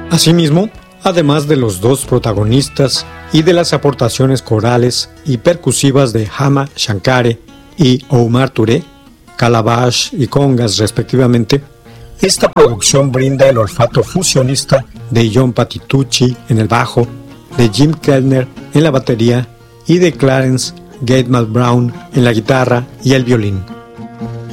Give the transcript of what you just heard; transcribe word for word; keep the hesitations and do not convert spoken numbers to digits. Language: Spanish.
Asimismo, además de los dos protagonistas y de las aportaciones corales y percusivas de Hama Shankare y Omar Touré, calabash y congas respectivamente, esta producción brinda el olfato fusionista de John Patitucci en el bajo, de Jim Kellner en la batería y de Clarence Gateman Brown en la guitarra y el violín.